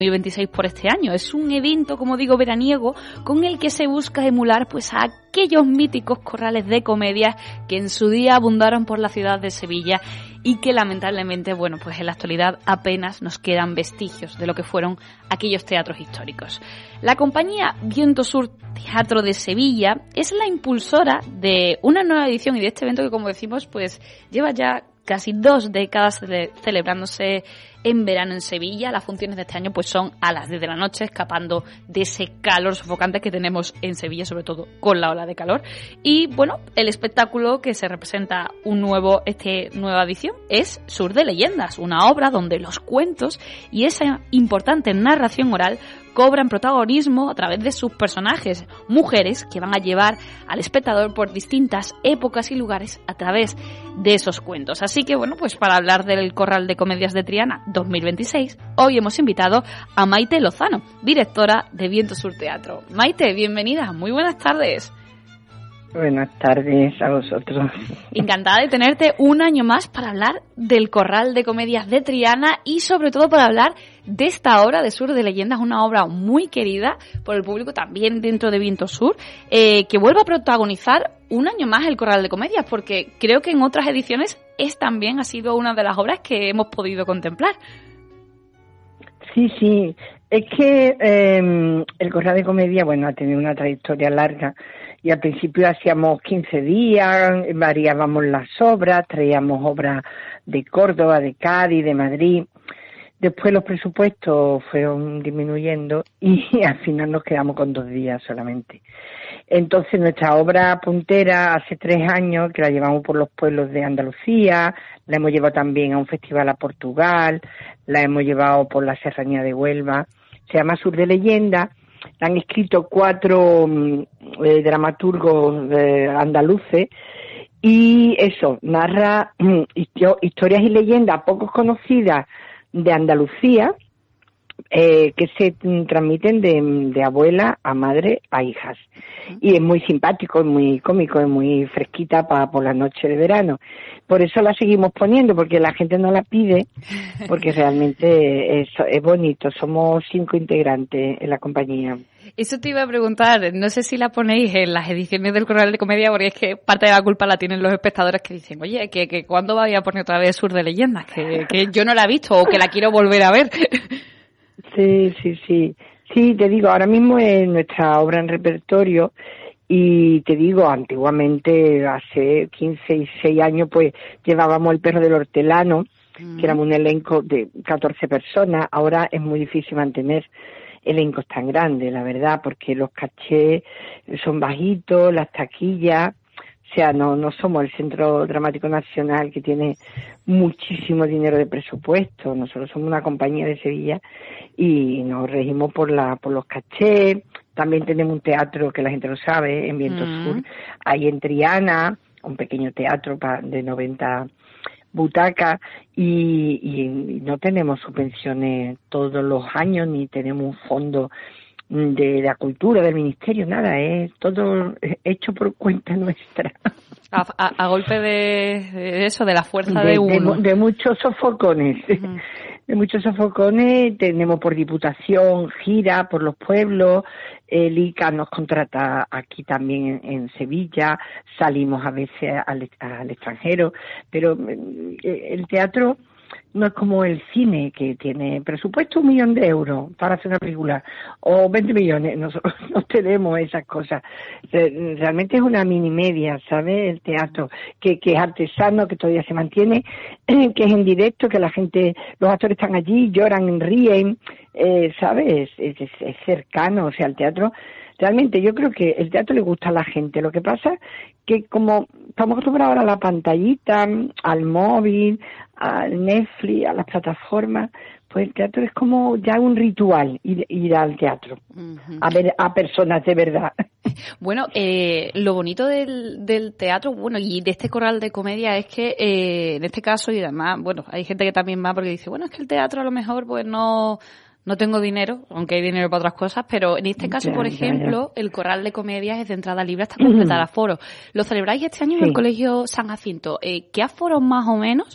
2026 por este año. Es un evento, como digo, veraniego, con el que se busca emular pues a aquellos míticos corrales de comedias que en su día abundaron por la ciudad de Sevilla y que lamentablemente, bueno, pues en la actualidad apenas nos quedan vestigios de lo que fueron aquellos teatros históricos. La compañía Viento Sur Teatro de Sevilla es la impulsora de una nueva edición y de este evento que, como decimos, pues lleva ya casi 2 décadas celebrándose en verano en Sevilla. Las funciones de este año pues son a las 10 de la noche, escapando de ese calor sofocante que tenemos en Sevilla, sobre todo con la ola de calor. Y bueno, el espectáculo que se representa nueva edición es Sur de Leyendas, una obra donde los cuentos y esa importante narración oral cobran protagonismo a través de sus personajes, mujeres que van a llevar al espectador por distintas épocas y lugares a través de esos cuentos. Así que bueno, pues para hablar del Corral de Comedias de Triana 2026, hoy hemos invitado a Maite Lozano, directora de Viento Sur Teatro. Maite, bienvenida, muy buenas tardes. Buenas tardes a vosotros. Encantada de tenerte un año más para hablar del Corral de Comedias de Triana y sobre todo para hablar de esta obra de Sur de Leyendas, una obra muy querida por el público también dentro de Viento Sur, que vuelve a protagonizar un año más el Corral de Comedias, porque creo que en otras ediciones también ha sido una de las obras que hemos podido contemplar. Sí, es que el Corral de Comedia, bueno, ha tenido una trayectoria larga. Y al principio hacíamos 15 días, variábamos las obras, traíamos obras de Córdoba, de Cádiz, de Madrid. Después los presupuestos fueron disminuyendo y al final nos quedamos con 2 días solamente. Entonces nuestra obra puntera hace 3 años, que la llevamos por los pueblos de Andalucía, la hemos llevado también a un festival a Portugal, la hemos llevado por la Serranía de Huelva, se llama Sur de Leyenda. La han escrito 4 dramaturgos andaluces y eso, narra historias y leyendas poco conocidas de Andalucía que se transmiten de abuela a madre a hijas. Y es muy simpático, es muy cómico, es muy fresquita por la noche de verano. Por eso la seguimos poniendo, porque la gente no la pide, porque realmente es bonito. Somos 5 integrantes en la compañía. Eso te iba a preguntar, no sé si la ponéis en las ediciones del Corral de Comedia, porque es que parte de la culpa la tienen los espectadores que dicen, oye, que ¿cuándo voy a poner otra vez Sur de Leyendas? Que yo no la he visto o que la quiero volver a ver. Sí. Sí, te digo, ahora mismo es nuestra obra en repertorio y te digo, antiguamente, hace 15 y 6 años, pues llevábamos El Perro del Hortelano, que éramos un elenco de 14 personas. Ahora es muy difícil mantener elencos tan grandes, la verdad, porque los cachés son bajitos, las taquillas. O sea, no somos el Centro Dramático Nacional que tiene muchísimo dinero de presupuesto. Nosotros somos una compañía de Sevilla y nos regimos por los cachés. También tenemos un teatro que la gente lo sabe, en Viento Sur. Hay en Triana, un pequeño teatro de 90 butacas y no tenemos subvenciones todos los años ni tenemos un fondo de la cultura, del ministerio, nada, es todo hecho por cuenta nuestra. A golpe de eso, de la fuerza de uno. De muchos sofocones. De muchos sofocones, tenemos por diputación, gira por los pueblos, el ICA nos contrata aquí también en Sevilla, salimos a veces al extranjero, pero el teatro no es como el cine, que tiene presupuesto 1 millón de euros para hacer una película, o 20 millones, nosotros no tenemos esas cosas. Realmente es una mini media, ¿sabes? El teatro, que es artesano, que todavía se mantiene, que es en directo, que la gente, los actores están allí, lloran, ríen, ¿sabes? Es cercano, o sea, el teatro. Realmente yo creo que el teatro le gusta a la gente. Lo que pasa que como estamos acostumbrados ahora a la pantallita, al móvil, al Netflix, a las plataformas, pues el teatro es como ya un ritual, ir al teatro, a ver a personas de verdad. Bueno, lo bonito del teatro, bueno, y de este Corral de Comedia es que en este caso, y además, bueno, hay gente que también va porque dice, bueno, es que el teatro a lo mejor pues no tengo dinero, aunque hay dinero para otras cosas, pero en este caso, por ejemplo, el Corral de Comedias es de entrada libre hasta completar aforo. ¿Lo celebráis este año en el Colegio San Jacinto? ¿Qué aforo más o menos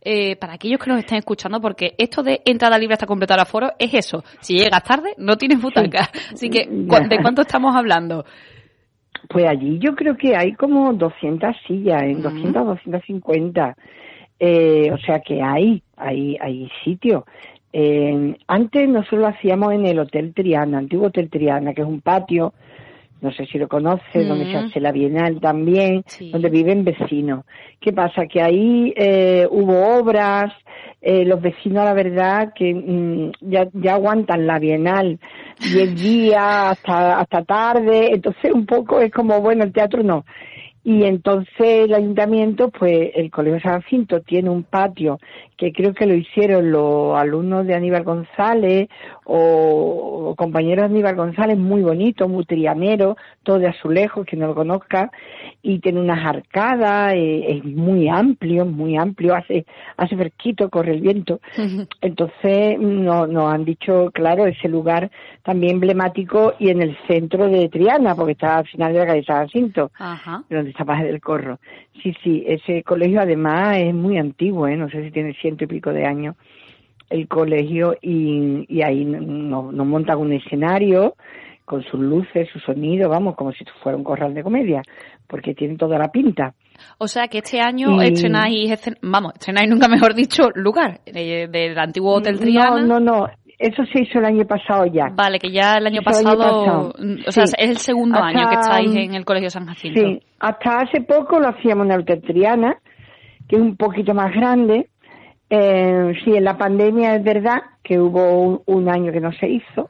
para aquellos que nos estén escuchando, porque esto de entrada libre hasta completar aforo es eso. Si llegas tarde, no tienes butaca. Sí. Así que, ¿de cuánto estamos hablando? Pues allí yo creo que hay como 200 sillas, 200 o 250. O sea que hay sitio. Antes nosotros lo hacíamos en el Hotel Triana, antiguo Hotel Triana, que es un patio, no sé si lo conoces, donde se hace la Bienal también, sí, donde viven vecinos. ¿Qué pasa? Que ahí hubo obras, los vecinos, la verdad, que ya aguantan la Bienal 10 días hasta tarde, entonces un poco es como, bueno, el teatro no. Y entonces el ayuntamiento, pues el Colegio San Jacinto tiene un patio que creo que lo hicieron los alumnos de Aníbal González o compañeros de Aníbal González, muy bonito, muy trianero, todo de azulejos, que no lo conozca, y tiene unas arcadas, es muy amplio, hace fresquito, corre el viento. Entonces nos han dicho, claro, ese lugar también emblemático y en el centro de Triana, porque está al final de la calle San Jacinto, donde está Paje del Corro. Sí, ese colegio además es muy antiguo, no sé si tiene 100 y pico de años el colegio, y ahí nos montan un escenario con sus luces, su sonido, vamos, como si fuera un corral de comedia, porque tiene toda la pinta. O sea que este año estrenáis nunca mejor dicho, lugar del antiguo Hotel Triana. No, eso se hizo el año pasado ya. Vale, que ya el año pasado, o sea, es el segundo año que estáis en el Colegio San Jacinto. Sí, hasta hace poco lo hacíamos en el Hotel Triana, que es un poquito más grande. Sí, en la pandemia es verdad que hubo un año que no se hizo,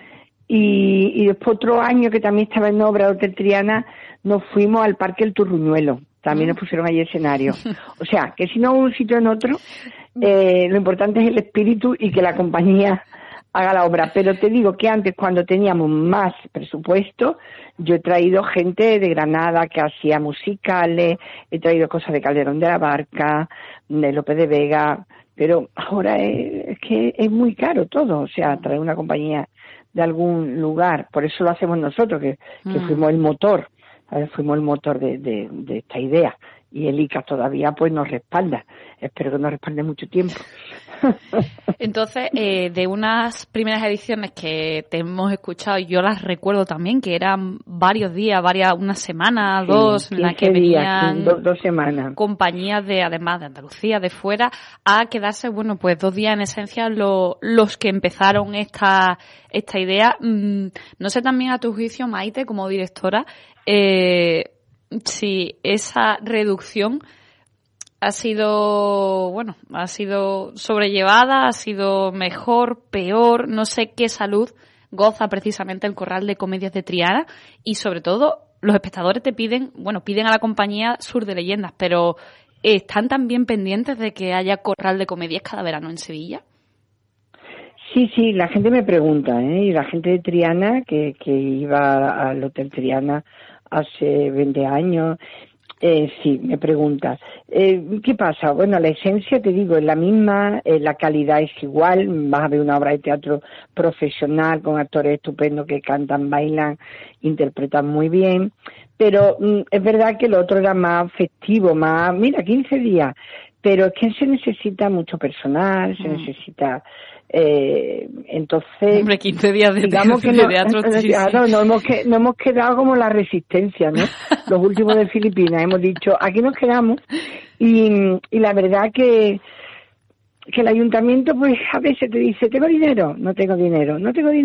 y después otro año que también estaba en obra Hotel Triana, nos fuimos al Parque El Turruñuelo, también nos pusieron ahí escenario. O sea, que si no un sitio en otro, lo importante es el espíritu y que la compañía haga la obra. Pero te digo que antes, cuando teníamos más presupuesto, yo he traído gente de Granada que hacía musicales, he traído cosas de Calderón de la Barca, de López de Vega, pero ahora es que es muy caro todo, o sea, traer una compañía de algún lugar, por eso lo hacemos nosotros, que fuimos el motor, fuimos el motor de esta idea, y el ICA todavía pues nos respalda, espero que nos respalde mucho tiempo. Entonces, de unas primeras ediciones que te hemos escuchado, yo las recuerdo también, que eran varios días, una semana, sí, dos, en las que venían dos semanas. Compañías además de Andalucía, de fuera, a quedarse, bueno, pues 2 días en esencia los que empezaron esta idea. No sé también a tu juicio, Maite, como directora, si esa reducción ha sido sobrellevada, ha sido mejor, peor, no sé qué salud goza precisamente el Corral de Comedias de Triana, y sobre todo los espectadores piden a la compañía Sur de Leyendas, pero ¿están también pendientes de que haya Corral de Comedias cada verano en Sevilla? Sí, la gente me pregunta, y la gente de Triana, que iba al Hotel Triana hace 20 años, sí, me pregunta. ¿Qué pasa? Bueno, la esencia, te digo, es la misma, la calidad es igual, vas a ver una obra de teatro profesional con actores estupendos que cantan, bailan, interpretan muy bien, pero es verdad que lo otro era más festivo, más, 15 días, pero es que se necesita mucho personal, se necesita... entonces, hombre, 15 días de digamos teatro, no hemos quedado como la resistencia, ¿no? Los últimos de Filipinas, hemos dicho, aquí nos quedamos, y la verdad que el ayuntamiento pues a veces te dice, ¿tengo dinero? No tengo dinero.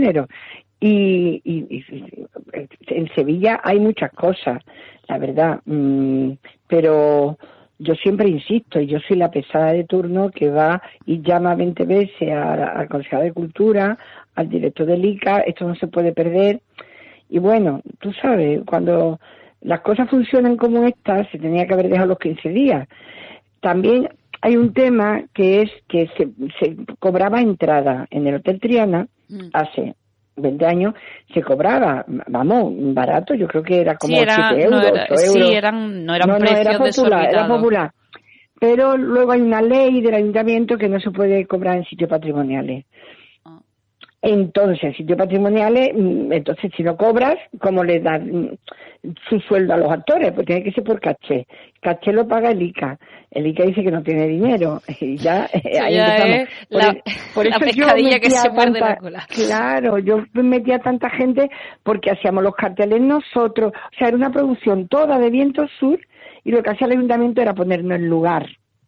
Y en Sevilla hay muchas cosas, la verdad, pero yo siempre insisto, y yo soy la pesada de turno que va y llama 20 veces al consejero de Cultura, al director del ICA, esto no se puede perder. Y bueno, tú sabes, cuando las cosas funcionan como esta, se tenía que haber dejado los 15 días. También hay un tema que es que se cobraba entrada en el Hotel Triana hace 20 años, se cobraba, barato, yo creo que era como 7 euros, 8 euros. Sí, no eran precios desorbitados. Era popular. Pero luego hay una ley del ayuntamiento que no se puede cobrar en sitios patrimoniales. Entonces, sitios patrimoniales, entonces si no cobras, ¿cómo le das su sueldo a los actores? Pues tiene que ser por caché. Caché lo paga el ICA. El ICA dice que no tiene dinero. Y ya, ahí empezamos. Por eso pescadilla que se muerde la cola. Claro, yo metía a tanta gente porque hacíamos los carteles nosotros. O sea, era una producción toda de Viento Sur y lo que hacía el ayuntamiento era ponernos en lugar.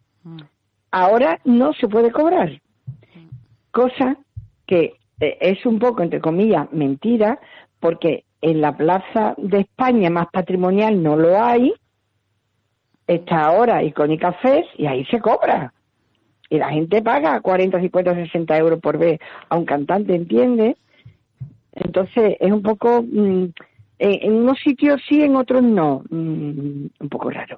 Ahora no se puede cobrar. Cosa que es un poco, entre comillas, mentira, porque en la Plaza de España más patrimonial no lo hay, está ahora Icónica Fest y ahí se cobra. Y la gente paga 40, 50, 60 euros por ver a un cantante, ¿entiendes? Entonces es un poco, en unos sitios sí, en otros no, un poco raro.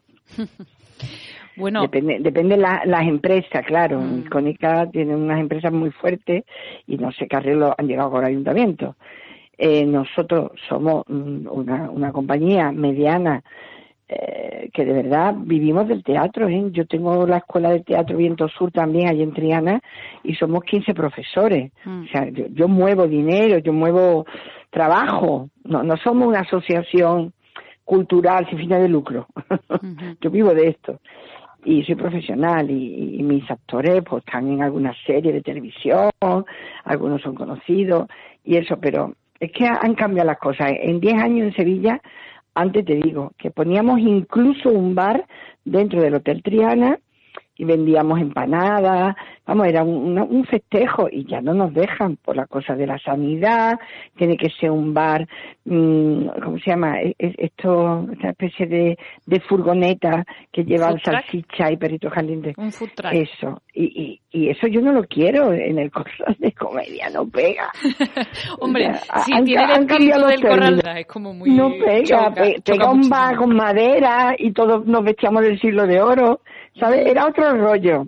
Bueno, depende las empresas, claro. Icónica tiene unas empresas muy fuertes y no sé qué arreglo han llegado con el ayuntamiento. Nosotros somos una compañía mediana que de verdad vivimos del teatro. Yo tengo la escuela de teatro Viento Sur también allí en Triana y somos 15 profesores. O sea, yo muevo dinero, yo muevo trabajo. No somos una asociación cultural sin fines de lucro. Yo vivo de esto. Y soy profesional y mis actores pues están en alguna serie de televisión, algunos son conocidos y eso, pero es que han cambiado las cosas. En 10 años en Sevilla, antes te digo, que poníamos incluso un bar dentro del Hotel Triana y vendíamos empanadas, vamos, era un festejo y ya no nos dejan por la cosa de la sanidad, tiene que ser un bar, ¿cómo se llama? Esta especie de furgoneta que llevan salchicha y perritos calientes. Un food truck. Eso, y eso yo no lo quiero en el Corral de Comedia, no pega. Hombre, si tiene el espíritu del Corral, es como muy... No pega, pega un bar con madera y todos nos vestíamos del siglo de oro, ¿sabes? Era otro rollo.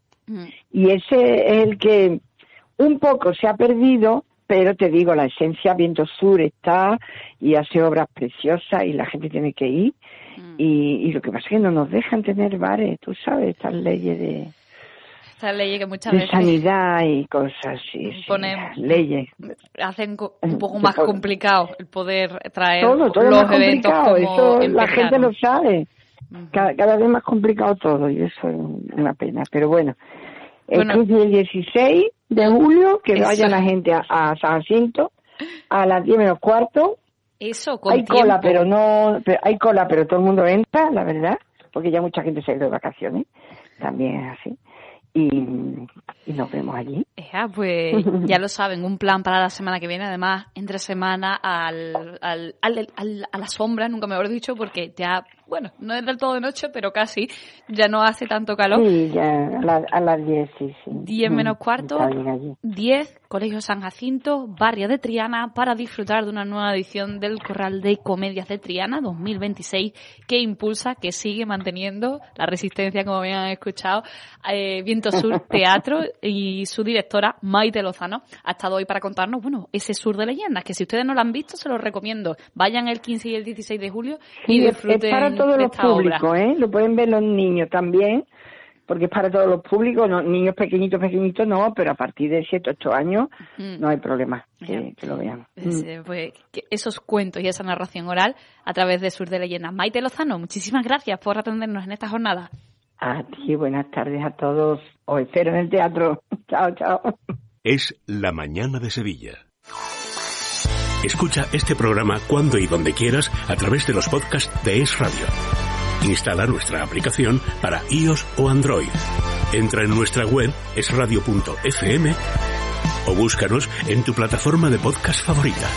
Y ese es el que un poco se ha perdido, pero te digo, la esencia Viento Sur está y hace obras preciosas y la gente tiene que ir. Y lo que pasa es que no nos dejan tener bares, tú sabes, estas leyes de... Estas leyes que muchas de veces... sanidad y cosas, sí, leyes. Hacen un poco más complicado el poder traer todo los eventos como eso empezaron. La gente lo sabe. Cada vez más complicado todo y eso es una pena, pero bueno, el 16 de julio que vaya la gente a San Jacinto a las 10 menos cuarto. Eso, con hay tiempo. cola, hay cola, pero todo el mundo entra, la verdad, porque ya mucha gente se ha ido de vacaciones, también es así. Y nos vemos allí. Pues ya lo saben, un plan para la semana que viene, además entre semana a la sombra, nunca me habré dicho, porque ya, bueno, no es del todo de noche, pero casi, ya no hace tanto calor. Sí, ya a las 10, sí. 10 menos cuarto, 10, Colegio San Jacinto, barrio de Triana, para disfrutar de una nueva edición del Corral de Comedias de Triana 2026, que impulsa, que sigue manteniendo la resistencia, como bien han escuchado, Viento Sur Teatro, y su directora, Maite Lozano, ha estado hoy para contarnos, bueno, ese sur de leyendas, que si ustedes no lo han visto, se los recomiendo. Vayan el 15 y el 16 de julio y disfruten es para todos de los esta públicos, obra. Lo pueden ver los niños también, porque es para todos los públicos, no, niños pequeñitos no, pero a partir de 7, 8 años no hay problema que lo vean. Pues que esos cuentos y esa narración oral a través de Sur de Leyendas. Maite Lozano, muchísimas gracias por atendernos en esta jornada. A ti, buenas tardes a todos. Os espero en el teatro. Chao, chao. Es La Mañana de Sevilla. Escucha este programa cuando y donde quieras a través de los podcasts de Es Radio. Instala nuestra aplicación para iOS o Android. Entra en nuestra web esradio.fm o búscanos en tu plataforma de podcast favorita.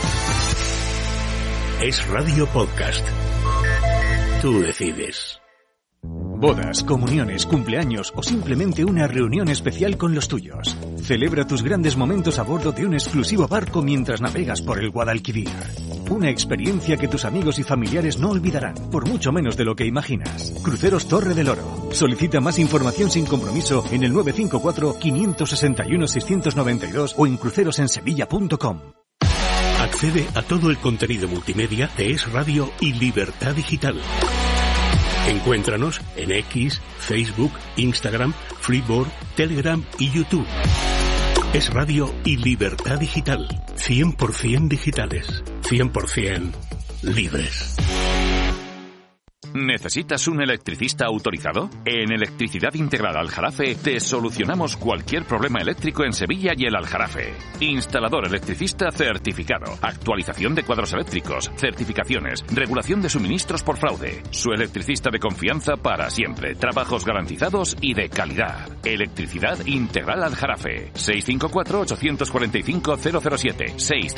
Es Radio Podcast. Tú decides. Bodas, comuniones, cumpleaños o simplemente una reunión especial con los tuyos. Celebra tus grandes momentos a bordo de un exclusivo barco mientras navegas por el Guadalquivir. Una experiencia que tus amigos y familiares no olvidarán, por mucho menos de lo que imaginas. Cruceros Torre del Oro. Solicita más información sin compromiso en el 954-561-692 o en crucerosensevilla.com. Accede a todo el contenido multimedia de Es Radio y Libertad Digital. Encuéntranos en X, Facebook, Instagram, Freeboard, Telegram y YouTube. Es Radio y Libertad Digital. 100% digitales. 100% libres. ¿Necesitas un electricista autorizado? En Electricidad Integral Aljarafe te solucionamos cualquier problema eléctrico en Sevilla y el Aljarafe. Instalador electricista certificado, actualización de cuadros eléctricos, certificaciones, regulación de suministros por fraude. Su electricista de confianza para siempre, trabajos garantizados y de calidad. Electricidad Integral Aljarafe. 654-845-007.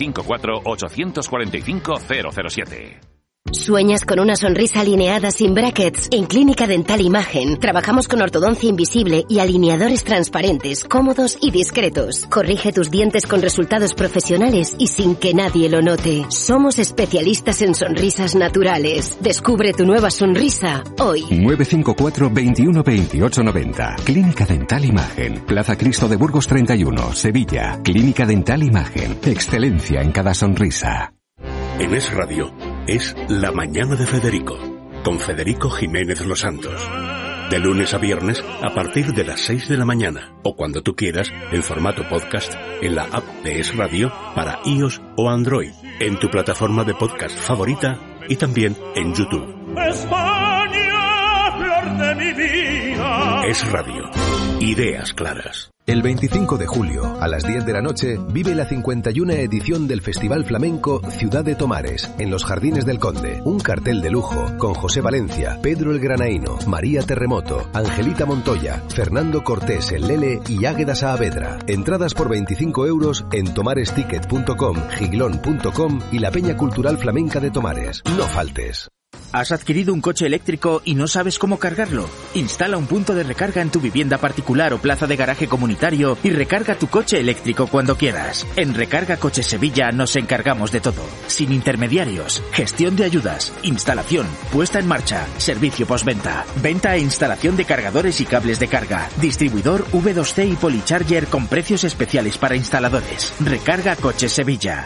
654-845-007. ¿Sueñas con una sonrisa alineada sin brackets? En Clínica Dental Imagen trabajamos con ortodoncia invisible y alineadores transparentes, cómodos y discretos. Corrige tus dientes con resultados profesionales y sin que nadie lo note. Somos especialistas en sonrisas naturales. Descubre tu nueva sonrisa hoy. 954 21 28 90. Clínica Dental Imagen. Plaza Cristo de Burgos 31, Sevilla. Clínica Dental Imagen. Excelencia en cada sonrisa. En Es Radio es La Mañana de Federico, con Federico Jiménez Los Santos. De lunes a viernes a partir de las 6 de la mañana o cuando tú quieras en formato podcast en la app de Es Radio para iOS o Android, en tu plataforma de podcast favorita y también en YouTube. España, flor de mi vida. Es Radio. Ideas claras. El 25 de julio, a las 10 de la noche, vive la 51 edición del Festival Flamenco Ciudad de Tomares, en los Jardines del Conde. Un cartel de lujo, con José Valencia, Pedro el Granaíno, María Terremoto, Angelita Montoya, Fernando Cortés el Lele y Águeda Saavedra. Entradas por 25 € en tomaresticket.com, giglón.com y la Peña Cultural Flamenca de Tomares. No faltes. ¿Has adquirido un coche eléctrico y no sabes cómo cargarlo? Instala un punto de recarga en tu vivienda particular o plaza de garaje comunitario y recarga tu coche eléctrico cuando quieras. En Recarga Coches Sevilla nos encargamos de todo. Sin intermediarios, gestión de ayudas, instalación, puesta en marcha, servicio postventa, venta e instalación de cargadores y cables de carga, distribuidor V2C y Polycharger con precios especiales para instaladores. Recarga Coches Sevilla.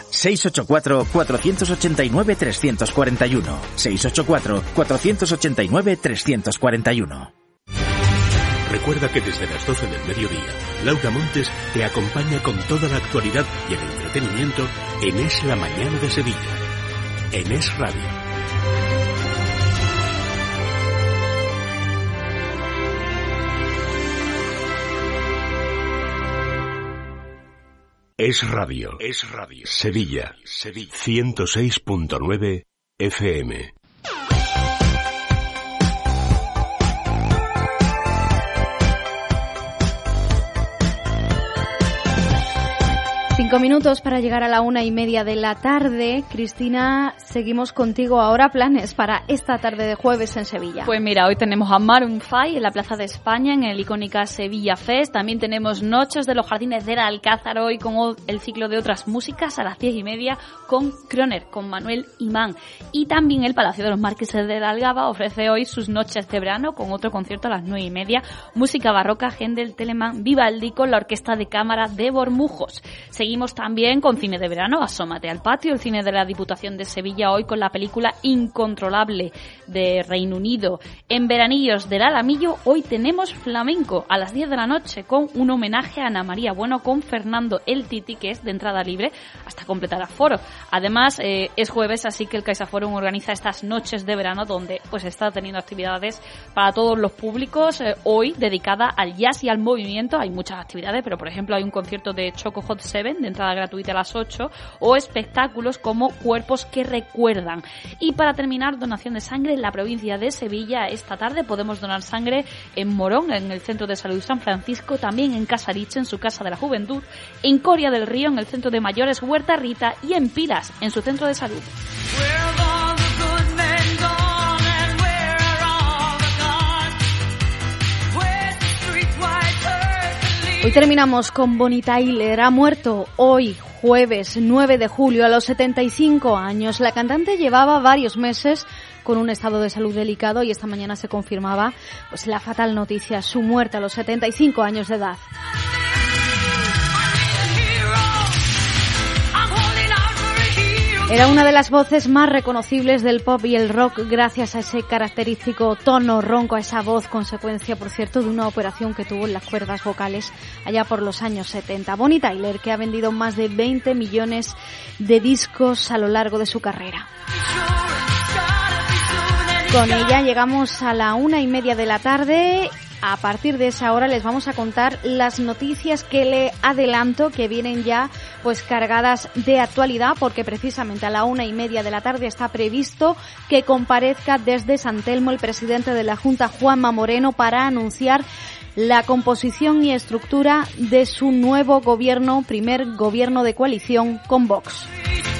684-489-341. 684-489-341. Recuerda que desde las 12 del mediodía, Laura Montes te acompaña con toda la actualidad y el entretenimiento en Es la Mañana de Sevilla, en Es Radio. Es Radio. Es Radio. Sevilla. 106.9 FM. Cinco minutos para llegar a la 1:30 de la tarde. Cristina, seguimos contigo ahora. Planes para esta tarde de jueves en Sevilla. Pues mira, hoy tenemos a Maroon 5 en la Plaza de España, en el icónica Sevilla Fest. También tenemos Noches de los Jardines del Alcázar hoy con el ciclo de otras músicas a las 10:30 con Croner, con Manuel Imán. Y también el Palacio de los Marqueses de la Algaba ofrece hoy sus noches de verano con otro concierto a las 9:30. Música barroca, Händel, Telemann, Vivaldi con la Orquesta de Cámara de Bormujos. Seguimos también con cine de verano, Asómate al patio, el cine de la Diputación de Sevilla hoy con la película Incontrolable de Reino Unido. En Veranillos del Alamillo hoy tenemos flamenco a las 10 de la noche con un homenaje a Ana María Bueno con Fernando El Titi, que es de entrada libre hasta completar aforo. Además es jueves, así que el CaixaForum organiza estas noches de verano donde pues está teniendo actividades para todos los públicos, hoy dedicada al jazz y al movimiento. Hay muchas actividades, pero por ejemplo hay un concierto de Choco Hot 7 de entrada gratuita a las 8 o espectáculos como Cuerpos que Recuerdan. Y para terminar, donación de sangre en la provincia de Sevilla. Esta tarde podemos donar sangre en Morón, en el Centro de Salud San Francisco, también en Casariche, en su Casa de la Juventud, en Coria del Río, en el Centro de Mayores Huerta Rita y en Pilas, en su centro de salud. Hoy terminamos con Bonnie Tyler. Ha muerto hoy, jueves 9 de julio, a los 75 años. La cantante llevaba varios meses con un estado de salud delicado y esta mañana se confirmaba pues la fatal noticia, su muerte a los 75 años de edad. Era una de las voces más reconocibles del pop y el rock gracias a ese característico tono ronco, a esa voz, consecuencia, por cierto, de una operación que tuvo en las cuerdas vocales allá por los años 70. Bonnie Tyler, que ha vendido más de 20 millones de discos a lo largo de su carrera. Con ella llegamos a la 1:30 de la tarde. A partir de esa hora les vamos a contar las noticias que le adelanto que vienen ya pues cargadas de actualidad, porque precisamente a la 1:30 de la tarde está previsto que comparezca desde San Telmo el presidente de la Junta, Juanma Moreno, para anunciar la composición y estructura de su nuevo gobierno, primer gobierno de coalición con Vox.